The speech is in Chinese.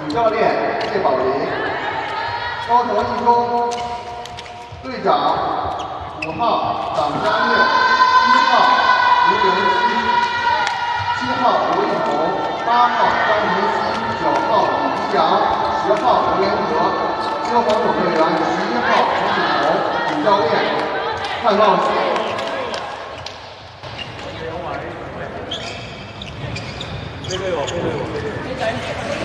教练谢宝林，高德一中队长5号党佳悦，1号吴元熙，7号刘一红，8号张明熙，9号李吉阳，10号刘元和，消防总队员11号陈景彤，主教练范茂熙。 背对我。